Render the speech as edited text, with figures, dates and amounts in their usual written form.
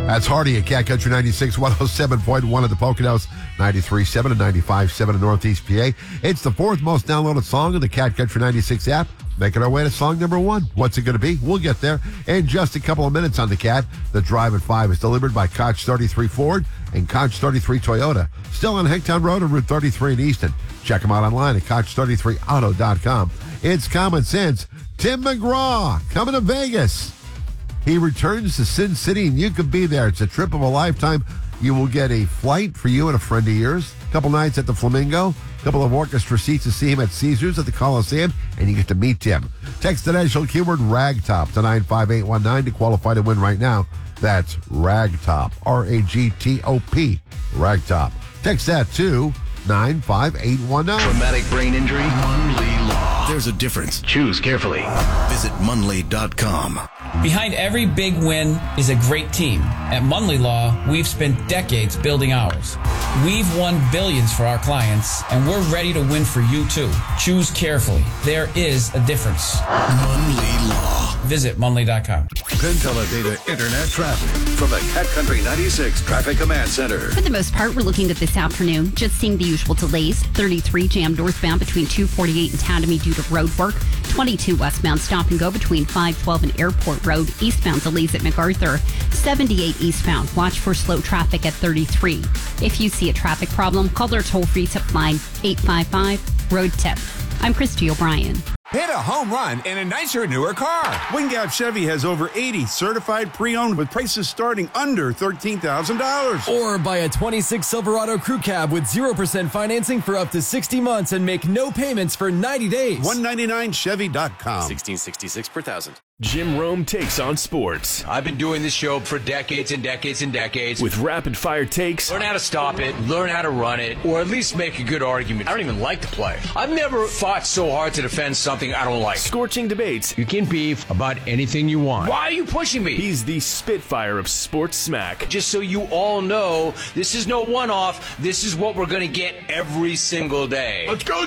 That's Hardy at Cat Country 96, 107.1 at the Poconos, 93.7 and 95.7 in Northeast PA. It's the fourth most downloaded song in the Cat Country 96 app. Making our way to song number one. What's it going to be? We'll get there in just a couple of minutes on the Cat. The Drive at 5 is delivered by Koch 33 Ford and Koch 33 Toyota. Still on Hangtown Road and Route 33 in Easton. Check them out online at Koch33auto.com. It's Common Sense. Tim McGraw coming to Vegas. He returns to Sin City, and you could be there. It's a trip of a lifetime. You will get a flight for you and a friend of yours, a couple nights at the Flamingo, a couple of orchestra seats to see him at Caesars at the Coliseum, and you get to meet Tim. Text the national keyword RAGTOP to 95819 to qualify to win right now. That's RAGTOP, RAGTOP, RAGTOP. Text that to 95819. Traumatic brain injury? Munley Law. There's a difference. Choose carefully. Visit Munley.com. Behind every big win is a great team. At Munley Law, we've spent decades building ours. We've won billions for our clients, and we're ready to win for you too. Choose carefully. There is a difference. Munley Law. Visit Munley.com. PenTeleData Internet traffic from the Cat Country 96 Traffic Command Center. For the most part, we're looking at this afternoon, just seeing the usual delays. 33 jammed northbound between 248 and Tandemy due to road work. 22 westbound stop and go between 512 and Airport Road. Eastbound delays at MacArthur. 78 eastbound. Watch for slow traffic at 33. If you see a traffic problem, call our toll-free tip line 855-ROAD-TIP. I'm Christy O'Brien. Hit a home run in a nicer, newer car. Wingap Chevy has over 80 certified pre-owned with prices starting under $13,000. Or buy a 26 Silverado Crew Cab with 0% financing for up to 60 months and make no payments for 90 days. 199chevy.com. $1666 per thousand. Jim Rome takes on sports. I've been doing this show for decades and decades and decades. With rapid-fire takes. Learn how to stop it, learn how to run it, or at least make a good argument. I don't even like to play. I've never fought so hard to defend something I don't like. Scorching debates. You can beef about anything you want. Why are you pushing me? He's the Spitfire of sports smack. Just so you all know, this is no one-off. This is what we're going to get every single day. Let's go,